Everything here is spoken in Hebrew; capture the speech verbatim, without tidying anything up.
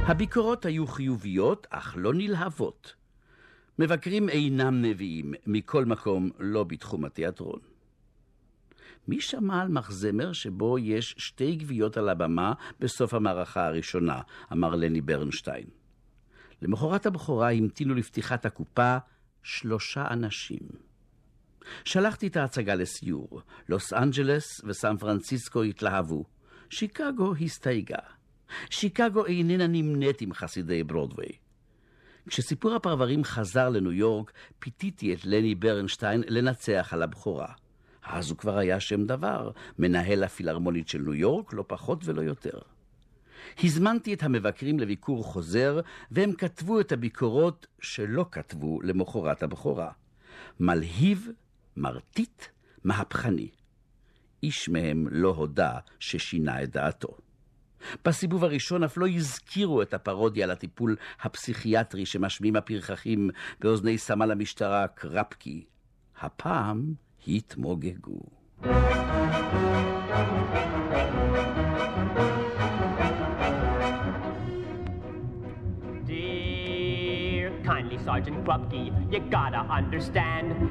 הביקורות היו חיוביות, אך לא נלהבות. מבקרים אינם נביאים, מכל מקום לא בתחום התיאטרון. מי שמע על מחזמר שבו יש שתי גוויות על הבמה בסוף המערכה הראשונה, אמר לני ברנשטיין. למחרת הבכורה המתינו לפתיחת הקופה שלושה אנשים. שלחתי את ההצגה לסיור. לוס אנג'לס וסן פרנסיסקו התלהבו. שיקגו הסתייגה. שיקגו איננה נמנית עם חסידי ברודווי. כשסיפור הפרברים חזר לניו יורק, פיתיתי את לני ברנשטיין לנצח על הבכורה. אז הוא כבר היה שם דבר, מנהל הפילהרמונית של ניו יורק, לא פחות ולא יותר. הזמנתי את המבקרים לביקור חוזר, והם כתבו את הביקורות שלא כתבו למחרת הבכורה. מלהיב, מרטיט, מהפכני. איש מהם לא הודע ששינה את דעתו. בסיבוב הראשון אף לא הזכירו את הפרודיה לטיפול הפסיכיאטרי שמשמיעים הפרחחים באוזני סמל המשטרה קרפקי. הפעם התמוגגו. Dear kindly Sergeant Krupke, you gotta understand,